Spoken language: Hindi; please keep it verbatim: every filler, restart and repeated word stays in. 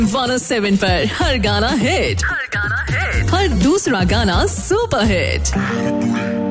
वन ओ सेवन पर हर गाना हिट, हर गाना हिट, हर दूसरा गाना सुपर हिट।